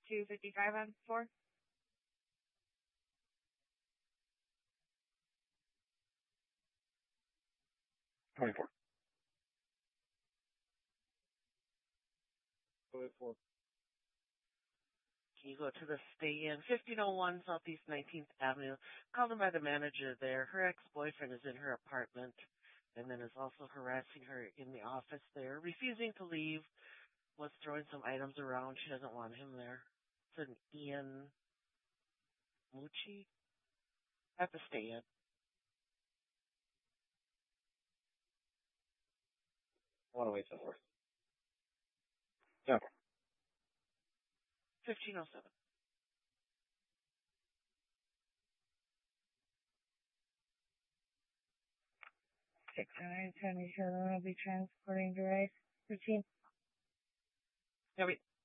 255 on 4. $24. $24. Can you go to the stay-in, 1501 Southeast 19th Avenue? Called in by the manager there. Her ex-boyfriend is in her apartment and then is also harassing her in the office there, refusing to leave, was throwing some items around. She doesn't want him there. It's an Ian Mucci at the stay-in. I want to wait till first. Yeah. 1507. $677 will be transporting device. 15. Yeah, wait.